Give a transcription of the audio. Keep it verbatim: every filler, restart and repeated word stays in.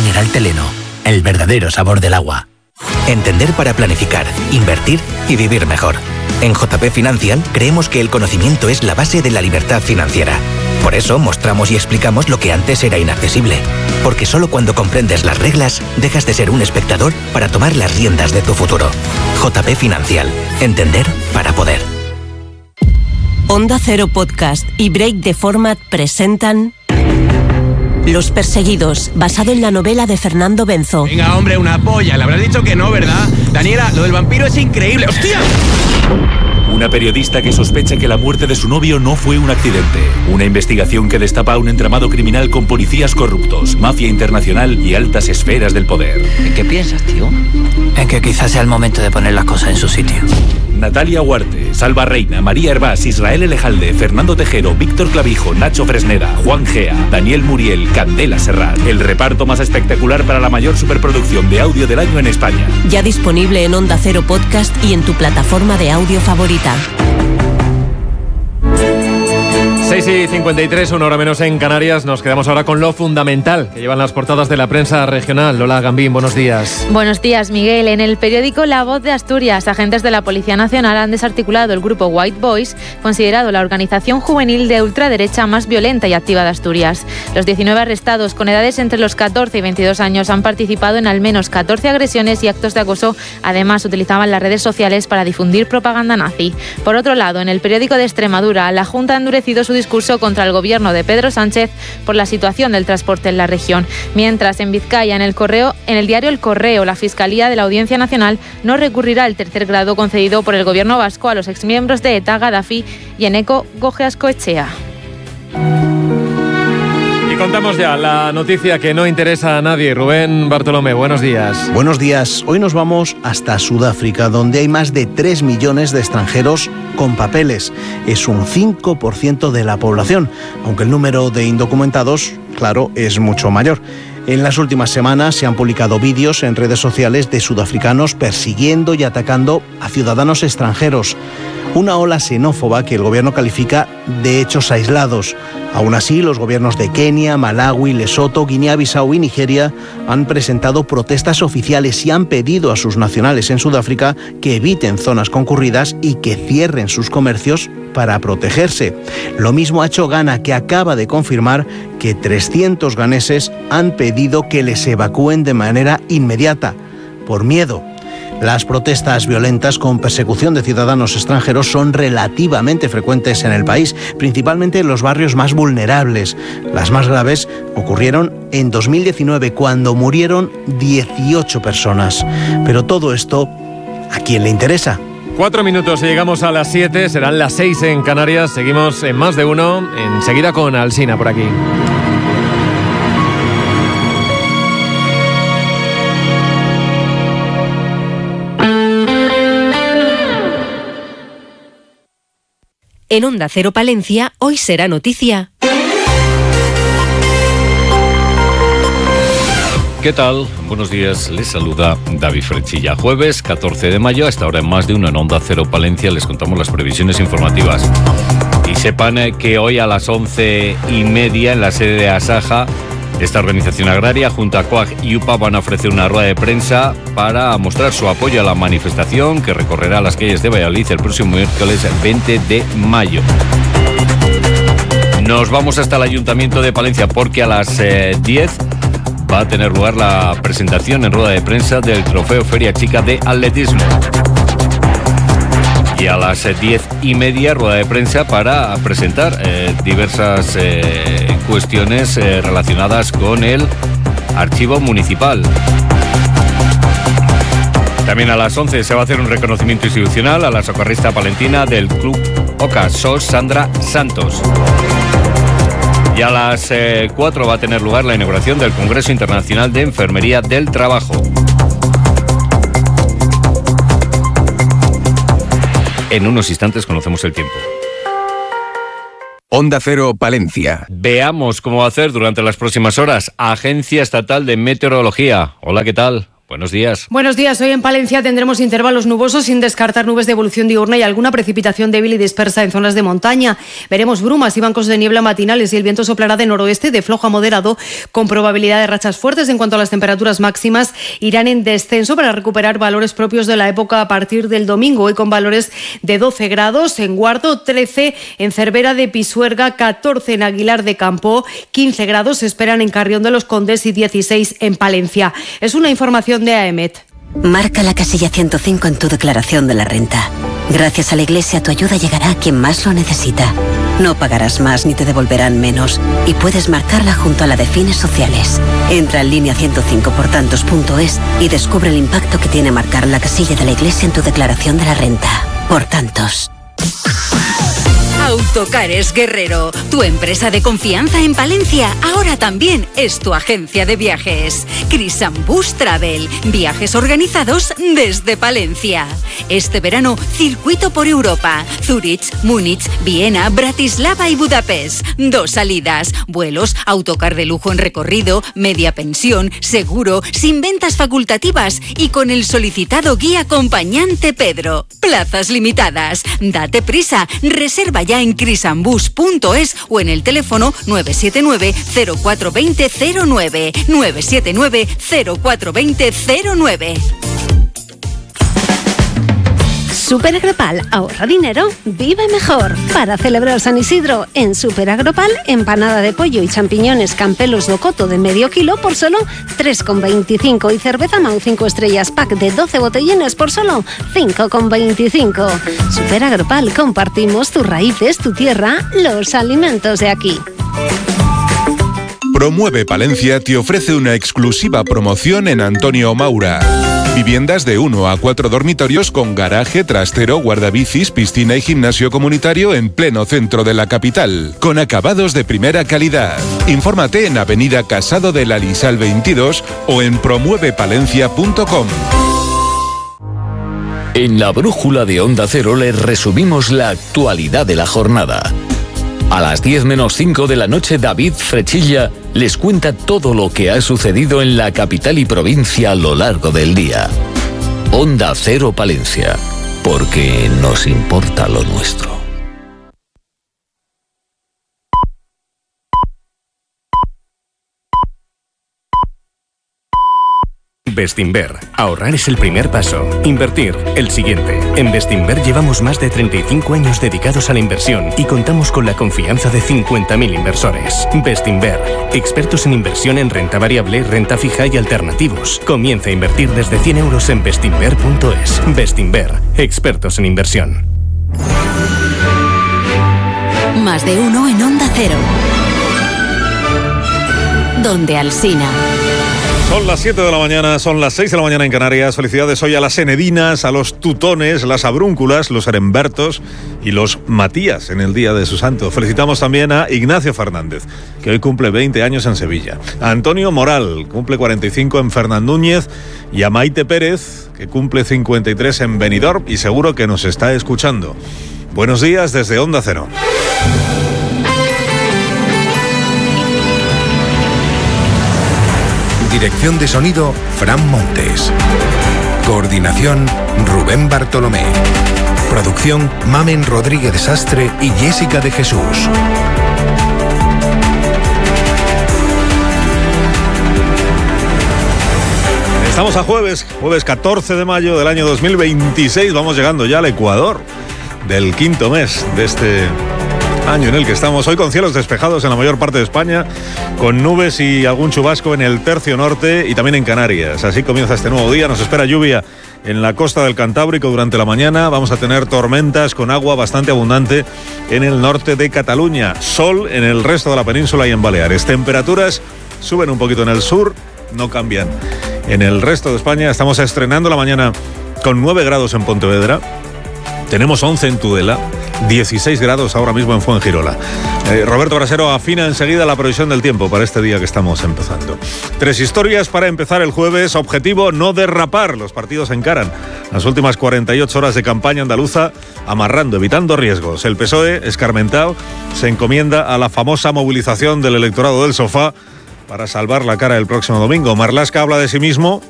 mineral Teleno, el verdadero sabor del agua. Entender para planificar, invertir y vivir mejor. En J P Financial creemos que el conocimiento es la base de la libertad financiera. Por eso mostramos y explicamos lo que antes era inaccesible. Porque solo cuando comprendes las reglas, dejas de ser un espectador para tomar las riendas de tu futuro. J P Financial. Entender para poder. Onda Cero Podcast y Break the Format presentan Los Perseguidos, basado en la novela de Fernando Benzo. Venga, hombre, una polla. Le habrás dicho que no, ¿verdad? Daniela, lo del vampiro es increíble. ¡Hostia! Una periodista que sospecha que la muerte de su novio no fue un accidente. Una investigación que destapa un entramado criminal con policías corruptos, mafia internacional y altas esferas del poder. ¿En qué piensas, tío? En que quizás sea el momento de poner las cosas en su sitio. Natalia Huarte, Salva Reina, María Hervás, Israel Elejalde, Fernando Tejero, Víctor Clavijo, Nacho Fresneda, Juan Gea, Daniel Muriel, Candela Serrat. El reparto más espectacular para la mayor superproducción de audio del año en España. Ya disponible en Onda Cero Podcast y en tu plataforma de audio favorita. seis y cincuenta y tres, una hora menos en Canarias. Nos quedamos ahora con lo fundamental que llevan las portadas de la prensa regional. Lola Gambín, buenos días. Buenos días, Miguel. En el periódico La Voz de Asturias, agentes de la Policía Nacional han desarticulado el grupo White Boys, considerado la organización juvenil de ultraderecha más violenta y activa de Asturias. Los diecinueve arrestados con edades entre los catorce y veintidós años han participado en al menos catorce agresiones y actos de acoso. Además, utilizaban las redes sociales para difundir propaganda nazi. Por otro lado, en el periódico de Extremadura, la Junta ha endurecido su discurso contra el gobierno de Pedro Sánchez por la situación del transporte en la región. Mientras, en Vizcaya, en el correo, en el diario El Correo, la Fiscalía de la Audiencia Nacional no recurrirá al tercer grado concedido por el gobierno vasco a los exmiembros de ETA, Gaddafi y Eneko Gojeascoechea. Y contamos ya la noticia que no interesa a nadie. Rubén Bartolomé, buenos días. Buenos días. Hoy nos vamos hasta Sudáfrica, donde hay más de tres millones de extranjeros con papeles. Es un cinco por ciento de la población, aunque el número de indocumentados, claro, es mucho mayor. En las últimas semanas se han publicado vídeos en redes sociales de sudafricanos persiguiendo y atacando a ciudadanos extranjeros. Una ola xenófoba que el gobierno califica de hechos aislados. Aún así, los gobiernos de Kenia, Malawi, Lesoto, Guinea-Bissau y Nigeria han presentado protestas oficiales y han pedido a sus nacionales en Sudáfrica que eviten zonas concurridas y que cierren sus comercios para protegerse. Lo mismo ha hecho Ghana, que acaba de confirmar que trescientos ganeses han pedido que les evacúen de manera inmediata, por miedo. Las protestas violentas con persecución de ciudadanos extranjeros son relativamente frecuentes en el país, principalmente en los barrios más vulnerables. Las más graves ocurrieron en dos mil diecinueve, cuando murieron dieciocho personas. Pero todo esto, ¿a quién le interesa? Cuatro minutos y llegamos a las siete, serán las seis en Canarias. Seguimos en Más de Uno, enseguida con Alsina por aquí. En Onda Cero Palencia, hoy será noticia. ¿Qué tal? Buenos días, les saluda David Frechilla. Jueves catorce de mayo, hasta ahora en Más de Uno en Onda Cero Palencia les contamos las previsiones informativas. Y sepan que hoy a las once y media en la sede de Asaja, esta organización agraria junto a COAG y UPA van a ofrecer una rueda de prensa para mostrar su apoyo a la manifestación que recorrerá las calles de Valladolid el próximo miércoles veinte de mayo. Nos vamos hasta el Ayuntamiento de Palencia porque a las eh, diez va a tener lugar la presentación en rueda de prensa del Trofeo Feria Chica de Atletismo. Y a las diez y media, rueda de prensa para presentar eh, diversas eh, cuestiones eh, relacionadas con el archivo municipal. También a las once se va a hacer un reconocimiento institucional a la socorrista palentina del Club Oca S O S, Sandra Santos. Y a las eh, cuatro va a tener lugar la inauguración del Congreso Internacional de Enfermería del Trabajo. En unos instantes conocemos el tiempo. Onda Cero Palencia. Veamos cómo va a hacer durante las próximas horas. Agencia Estatal de Meteorología. Hola, ¿qué tal? Buenos días. Buenos días. Hoy en Palencia tendremos intervalos nubosos sin descartar nubes de evolución diurna y alguna precipitación débil y dispersa en zonas de montaña. Veremos brumas y bancos de niebla matinales y el viento soplará de noroeste de flojo a moderado con probabilidad de rachas fuertes. En cuanto a las temperaturas máximas, irán en descenso para recuperar valores propios de la época a partir del domingo. Hoy con valores de doce grados en Guardo, trece en Cervera de Pisuerga, catorce en Aguilar de Campo, quince grados se esperan en Carrión de los Condes y dieciséis en Palencia. Es una información de A E M E T. Marca la casilla ciento cinco en tu declaración de la renta. Gracias a la Iglesia tu ayuda llegará a quien más lo necesita. No pagarás más ni te devolverán menos y puedes marcarla junto a la de fines sociales. Entra en línea ciento cinco por tantos punto es y descubre el impacto que tiene marcar la casilla de la Iglesia en tu declaración de la renta. Por tantos. Autocares Guerrero, tu empresa de confianza en Palencia, ahora también es tu agencia de viajes. Crisambus Travel, viajes organizados desde Palencia. Este verano, circuito por Europa, Zurich, Múnich, Viena, Bratislava y Budapest. Dos salidas, vuelos, autocar de lujo en recorrido, media pensión, seguro, sin ventas facultativas y con el solicitado guía acompañante Pedro. Plazas limitadas. Date prisa, reserva ya en crisambus punto es o en el teléfono nueve siete nueve cero cuatro dos cero cero nueve, nueve siete nueve cero cuatro dos cero cero nueve. Superagropal, ahorra dinero, vive mejor. Para celebrar San Isidro, en Superagropal, empanada de pollo y champiñones Campelos Locoto de medio kilo por solo tres con veinticinco y cerveza Mau cinco estrellas pack de doce botellines por solo cinco con veinticinco. Superagropal, compartimos tus raíces, tu tierra, los alimentos de aquí. Promueve Palencia te ofrece una exclusiva promoción en Antonio Maura. Viviendas de uno a cuatro dormitorios con garaje, trastero, guardabicis, piscina y gimnasio comunitario en pleno centro de la capital, con acabados de primera calidad. Infórmate en Avenida Casado de la Lisal veintidós o en promueve palencia punto com. En la brújula de Onda Cero les resumimos la actualidad de la jornada. A las diez menos cinco de la noche, David Frechilla les cuenta todo lo que ha sucedido en la capital y provincia a lo largo del día. Onda Cero Palencia, porque nos importa lo nuestro. Bestinver. Ahorrar es el primer paso. Invertir, el siguiente. En Bestinver llevamos más de treinta y cinco años dedicados a la inversión y contamos con la confianza de cincuenta mil inversores. Bestinver. Expertos en inversión en renta variable, renta fija y alternativos. Comienza a invertir desde cien euros en bestinver punto es. Bestinver. Expertos en inversión. Más de uno en Onda Cero. Donde Alsina. Son las siete de la mañana, son las seis de la mañana en Canarias. Felicidades hoy a las Enedinas, a los Tutones, las Abrúnculas, los Herembertos y los Matías en el día de su santo. Felicitamos también a Ignacio Fernández, que hoy cumple veinte años en Sevilla. A Antonio Moral, cumple cuarenta y cinco en Fernandúñez. Y a Maite Pérez, que cumple cincuenta y tres en Benidorm y seguro que nos está escuchando. Buenos días desde Onda Cero. Dirección de sonido, Fran Montes. Coordinación, Rubén Bartolomé. Producción, Mamen Rodríguez Sastre y Jessica de Jesús. Estamos a jueves, jueves catorce de mayo del año dos mil veintiséis. Vamos llegando ya al Ecuador del quinto mes de este año en el que estamos hoy, con cielos despejados en la mayor parte de España, con nubes y algún chubasco en el tercio norte y también en Canarias. Así comienza este nuevo día. Nos espera lluvia en la costa del Cantábrico durante la mañana. Vamos a tener tormentas con agua bastante abundante en el norte de Cataluña. Sol en el resto de la península y en Baleares. Temperaturas suben un poquito en el sur, no cambian en el resto de España. Estamos estrenando la mañana con nueve grados en Pontevedra. Tenemos once en Tudela, dieciséis grados ahora mismo en Fuengirola. Eh, Roberto Brasero afina enseguida la previsión del tiempo para este día que estamos empezando. Tres historias para empezar el jueves. Objetivo, no derrapar. Los partidos encaran las últimas cuarenta y ocho horas de campaña andaluza amarrando, evitando riesgos. El P S O E, escarmentado, se encomienda a la famosa movilización del electorado del sofá para salvar la cara el próximo domingo. Marlaska habla de sí mismo